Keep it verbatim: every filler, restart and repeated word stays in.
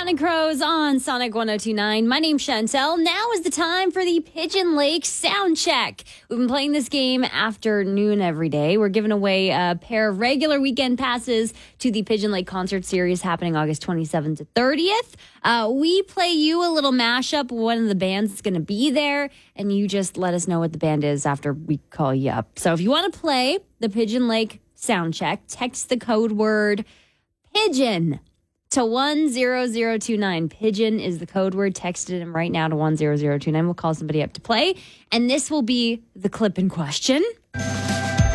Counting Crows on Sonic one oh two point nine. My name's Chantel. Now is the time for the Pigeon Lake Sound Check. We've been playing this game after noon every day. We're giving away a pair of regular weekend passes to the Pigeon Lake Concert Series happening August twenty-seventh to thirtieth. Uh, we play you a little mashup of one of the bands that's going to be there, and you just let us know what the band is after we call you up. So if you want to play the Pigeon Lake Sound Check, text the code word PIGEON to one zero zero two nine. Pigeon is the code word. Texted him right now to one zero zero two nine. We'll call somebody up to play. And this will be the clip in question.